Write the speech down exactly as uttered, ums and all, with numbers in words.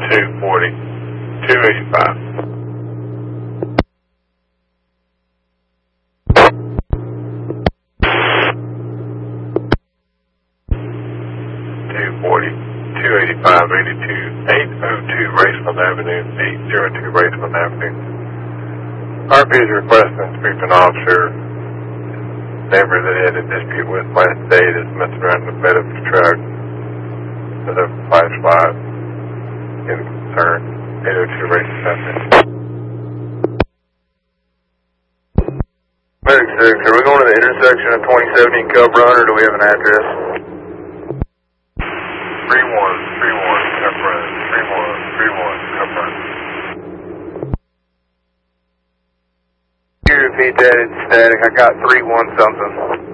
two forty, two eighty-five. two forty, two eighty-five, eighty-two, eight oh two Raceland Avenue, eight oh two Raceland Avenue. R P is requesting to speak to an officer. Neighbor that he had a dispute with last day is messing around in the bed of the truck. With a flashlight. Any concern. eight oh two Raceland Avenue. Medic six, are we going to the intersection of twenty seventy and Cub Run, or do we have an address? three one, three one, Cup Run, three one, three one, Cup Run. Can you repeat that? It's static. I got three one something.